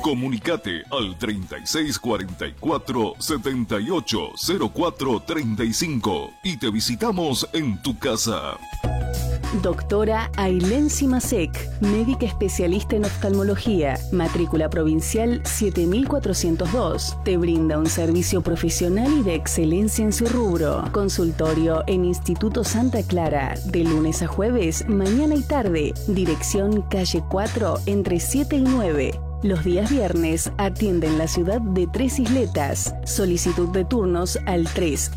Comunicate al 3644-780435 y te visitamos en tu casa. Doctora Ailén Simasek, médica especialista en oftalmología, matrícula provincial 7402. Te brinda un servicio profesional y de excelencia en su rubro. Consultorio en Instituto Santa Clara, de lunes a jueves, mañana y tarde. Dirección calle 4, entre 7 y 9. Los días viernes atiende en la ciudad de Tres Isletas. Solicitud de turnos al 3